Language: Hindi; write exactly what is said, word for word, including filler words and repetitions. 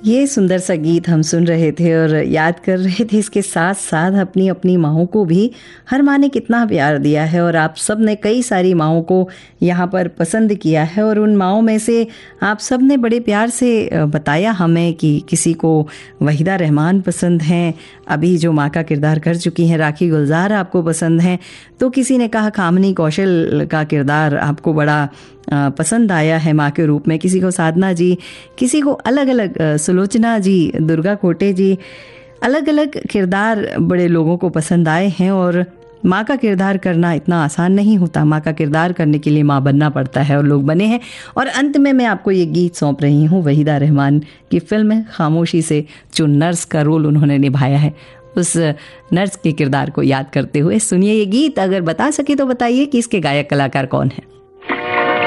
ये सुंदर सा गीत हम सुन रहे थे और याद कर रहे थे इसके साथ साथ अपनी अपनी माँओं को भी। हर माँ ने कितना प्यार दिया है और आप सब ने कई सारी माँओं को यहाँ पर पसंद किया है और उन माँओं में से आप सब ने बड़े प्यार से बताया हमें कि किसी को वहीदा रहमान पसंद हैं, अभी जो माँ का किरदार कर चुकी हैं राखी गुलजार आपको पसंद हैं, तो किसी ने कहा कामनी कौशल का किरदार आपको बड़ा पसंद आया है माँ के रूप में, किसी को साधना जी, किसी को अलग अलग सुलोचना जी, दुर्गा कोटे जी, अलग अलग किरदार बड़े लोगों को पसंद आए हैं। और माँ का किरदार करना इतना आसान नहीं होता, माँ का किरदार करने के लिए माँ बनना पड़ता है और लोग बने हैं। और अंत में मैं आपको ये गीत सौंप रही हूँ वहीदा रहमान की फिल्म खामोशी से, जो नर्स का रोल उन्होंने निभाया है, उस नर्स के किरदार को याद करते हुए सुनिए ये गीत। अगर बता सके तो बताइए कि इसके गायक कलाकार कौन है।